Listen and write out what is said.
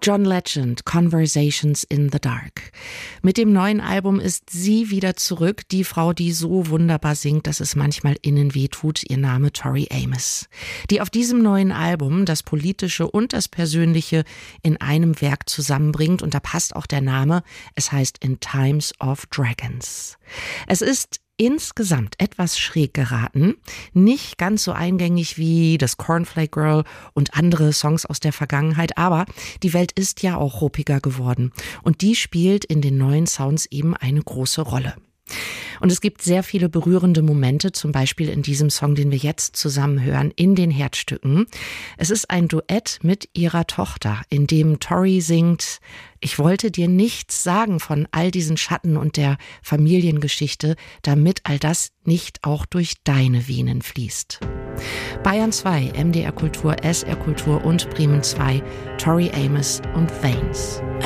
John Legend, Conversations in the Dark. Mit dem neuen Album ist sie wieder zurück, die Frau, die so wunderbar singt, dass es manchmal innen weh tut, ihr Name Tori Amos. Die auf diesem neuen Album das Politische und das Persönliche in einem Werk zusammenbringt, und da passt auch der Name, es heißt In Times of Dragons. Es ist insgesamt etwas schräg geraten, nicht ganz so eingängig wie das Cornflake Girl und andere Songs aus der Vergangenheit, aber die Welt ist ja auch ruppiger geworden und die spielt in den neuen Sounds eben eine große Rolle. Und es gibt sehr viele berührende Momente, zum Beispiel in diesem Song, den wir jetzt zusammen hören, in den Herzstücken. Es ist ein Duett mit ihrer Tochter, in dem Tori singt: Ich wollte dir nichts sagen von all diesen Schatten und der Familiengeschichte, damit all das nicht auch durch deine Venen fließt. Bayern 2, MDR Kultur, SR Kultur und Bremen 2, Tori Amos und Veins.